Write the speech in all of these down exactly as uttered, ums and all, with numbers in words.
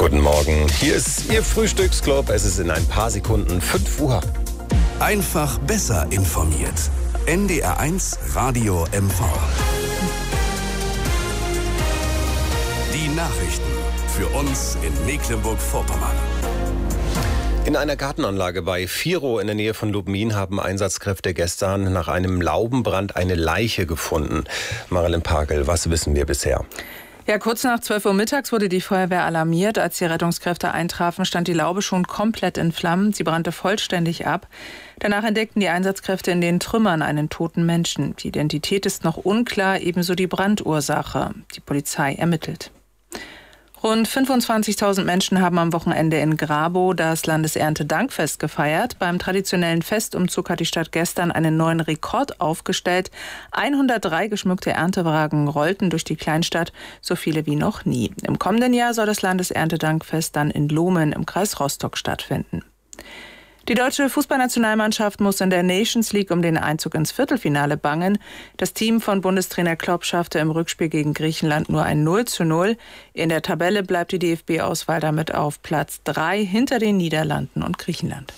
Guten Morgen, hier ist Ihr Frühstücksclub. Es ist in ein paar Sekunden fünf Uhr. Einfach besser informiert. N D R eins Radio M V. Die Nachrichten für uns in Mecklenburg-Vorpommern. In einer Gartenanlage bei Virow in der Nähe von Lubmin haben Einsatzkräfte gestern nach einem Laubenbrand eine Leiche gefunden. Marilyn Pagel, was wissen wir bisher? Ja, kurz nach zwölf Uhr mittags wurde die Feuerwehr alarmiert. Als die Rettungskräfte eintrafen, stand die Laube schon komplett in Flammen. Sie brannte vollständig ab. Danach entdeckten die Einsatzkräfte in den Trümmern einen toten Menschen. Die Identität ist noch unklar, ebenso die Brandursache. Die Polizei ermittelt. Rund fünfundzwanzigtausend Menschen haben am Wochenende in Grabow das Landeserntedankfest gefeiert. Beim traditionellen Festumzug hat die Stadt gestern einen neuen Rekord aufgestellt. hundertdrei geschmückte Erntewagen rollten durch die Kleinstadt, so viele wie noch nie. Im kommenden Jahr soll das Landeserntedankfest dann in Lohmen im Kreis Rostock stattfinden. Die deutsche Fußballnationalmannschaft muss in der Nations League um den Einzug ins Viertelfinale bangen. Das Team von Bundestrainer Klopp schaffte im Rückspiel gegen Griechenland nur ein null zu null. In der Tabelle bleibt die D F B-Auswahl damit auf Platz drei hinter den Niederlanden und Griechenland.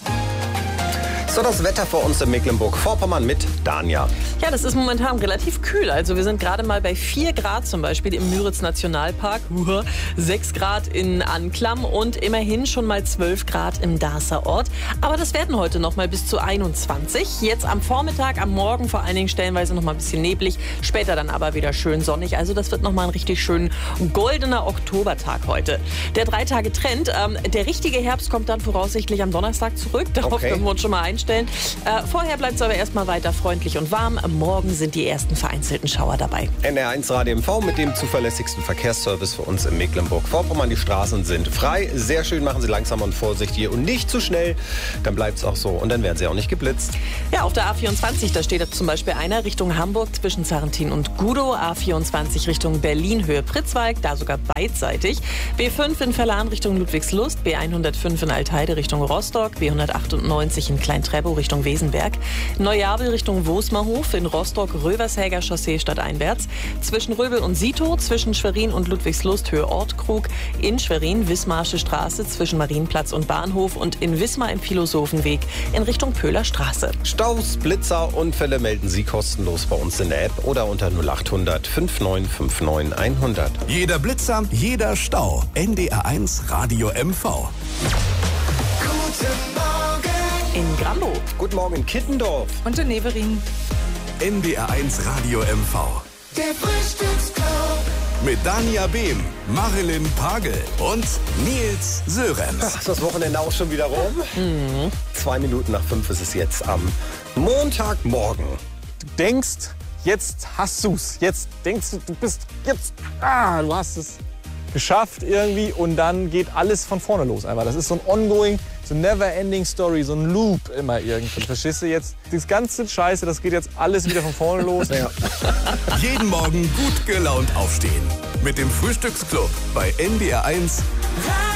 So, das Wetter für uns in Mecklenburg-Vorpommern mit Dania. Ja, das ist momentan relativ kühl. Also wir sind gerade mal bei vier Grad zum Beispiel im Müritz-Nationalpark, sechs Grad in Anklam und immerhin schon mal zwölf Grad im Darßer Ort. Aber das werden heute noch mal bis zu einundzwanzig. Jetzt am Vormittag, am Morgen vor allen Dingen stellenweise noch mal ein bisschen neblig, später dann aber wieder schön sonnig. Also das wird noch mal ein richtig schön goldener Oktobertag heute. Der Drei-Tage-Trend, ähm, der richtige Herbst kommt dann voraussichtlich am Donnerstag zurück. Darauf Okay. können wir uns schon mal einstellen. Äh, vorher bleibt es aber erstmal weiter freundlich und warm. Morgen sind die ersten vereinzelten Schauer dabei. N D R eins Radio M V mit dem zuverlässigsten Verkehrsservice für uns in Mecklenburg-Vorpommern. Die Straßen sind frei. Sehr schön, machen Sie langsam und vorsichtig und nicht zu schnell. Dann bleibt es auch so und dann werden Sie auch nicht geblitzt. Ja, auf der A vierundzwanzig, da steht zum Beispiel einer Richtung Hamburg zwischen Zarrentin und Gudow. A vierundzwanzig Richtung Berlin, Höhe Pritzwalk, da sogar beidseitig. B fünf in Verlan Richtung Ludwigslust, B hundertfünf in Altheide Richtung Rostock, B hundertachtundneunzig in Klein-Treppow Richtung Wesenberg, Neujabel Richtung Wosmerhof, in Rostock Rövershäger Chaussee stadteinwärts, zwischen Röbel und Sito, zwischen Schwerin und Ludwigslust Höhe Ortkrug, in Schwerin Wismarsche Straße zwischen Marienplatz und Bahnhof und in Wismar im Philosophenweg in Richtung Pöhler Straße. Staus, Blitzer, Unfälle melden Sie kostenlos bei uns in der App oder unter null achthundert fünfundneunzig neunundfünfzig hundert. Jeder Blitzer, jeder Stau. N D R eins Radio M V. In Grambow. Guten Morgen in Kittendorf. Und in Neverin. N D R eins Radio M V. Der Frühstücksclub. Mit Dania Behm, Marilyn Pagel und Nils Sörenz. Ach, ist das Wochenende auch schon wieder rum? Mhm. Zwei Minuten nach fünf ist es jetzt am Montagmorgen. Du denkst, jetzt hast du's. Jetzt denkst du, du bist jetzt, ah, du hast es geschafft irgendwie und dann geht alles von vorne los einfach. Das ist so ein ongoing, so ein never-ending Story, so ein Loop immer irgendwie. Verstehst du jetzt? Das ganze Scheiße, das geht jetzt alles wieder von vorne los. Ja. Jeden Morgen gut gelaunt aufstehen. Mit dem Frühstücksclub bei N D R eins.